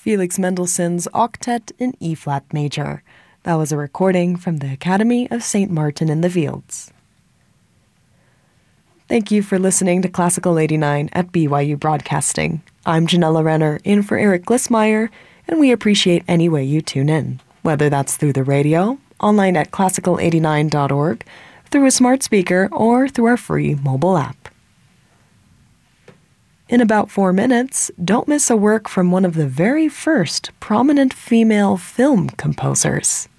Felix Mendelssohn's Octet in E-flat major. That was a recording from the Academy of St. Martin in the Fields. Thank you for listening to Classical 89 at BYU Broadcasting. I'm Janella Renner, in for Eric Glissmeyer, and we appreciate any way you tune in, whether that's through the radio, online at classical89.org, through a smart speaker, or through our free mobile app. In about 4 minutes, don't miss a work from one of the very first prominent female film composers.